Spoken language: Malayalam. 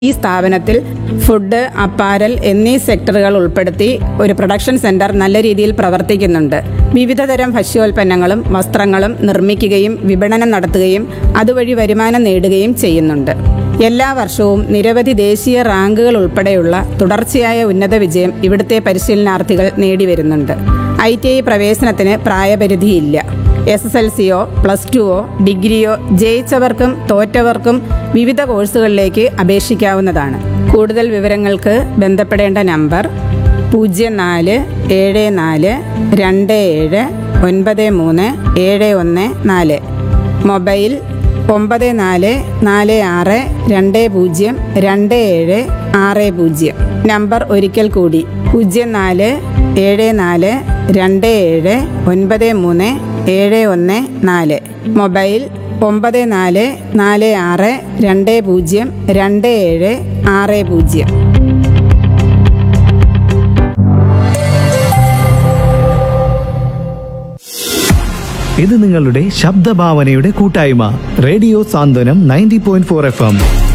ഈ സ്ഥാപനത്തിൽ ഫുഡ്, അപ്പാരൽ എന്നീ സെക്ടറുകൾ ഉൾപ്പെടുത്തി ഒരു പ്രൊഡക്ഷൻ സെന്റർ നല്ല രീതിയിൽ പ്രവർത്തിക്കുന്നുണ്ട്. വിവിധതരം ഭക്ഷ്യോൽപ്പന്നങ്ങളും വസ്ത്രങ്ങളും നിർമ്മിക്കുകയും വിപണനം നടത്തുകയും അതുവഴി വരുമാനം നേടുകയും ചെയ്യുന്നുണ്ട്. എല്ലാ വർഷവും നിരവധി ദേശീയ റാങ്കുകൾ ഉൾപ്പെടെയുള്ള തുടർച്ചയായ ഉന്നത വിജയം ഇവിടുത്തെ പരിശീലനാർത്ഥികൾ നേടിവരുന്നുണ്ട്. ITI പ്രവേശനത്തിന് പ്രായപരിധിയില്ല. SSLCയോ +2ഓ ഡിഗ്രിയോ ജയിച്ചവർക്കും തോറ്റവർക്കും വിവിധ കോഴ്സുകളിലേക്ക് അപേക്ഷിക്കാവുന്നതാണ്. കൂടുതൽ വിവരങ്ങൾക്ക് ബന്ധപ്പെടേണ്ട നമ്പർ 04-27-27-93-714, മൊബൈൽ 9446202760. നമ്പർ ഒരിക്കൽ കൂടി 04-74-27-93-714, മൊബൈൽ 9446202760. ഇത് നിങ്ങളുടെ ശബ്ദഭാവനയുടെ കൂട്ടായ്മ റേഡിയോ സാന്ത്വനം 90.4 FM.